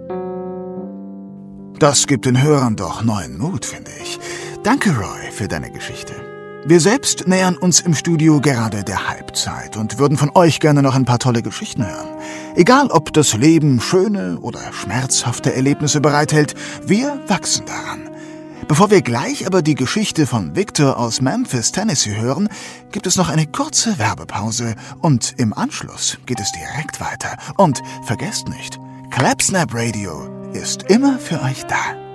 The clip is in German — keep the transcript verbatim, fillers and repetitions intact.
Das gibt den Hörern doch neuen Mut, finde ich. Danke, Roy, für deine Geschichte. Wir selbst nähern uns im Studio gerade der Halbzeit und würden von euch gerne noch ein paar tolle Geschichten hören. Egal, ob das Leben schöne oder schmerzhafte Erlebnisse bereithält, wir wachsen daran. Bevor wir gleich aber die Geschichte von Victor aus Memphis, Tennessee hören, gibt es noch eine kurze Werbepause und im Anschluss geht es direkt weiter. Und vergesst nicht, Clapsnap Radio ist immer für euch da.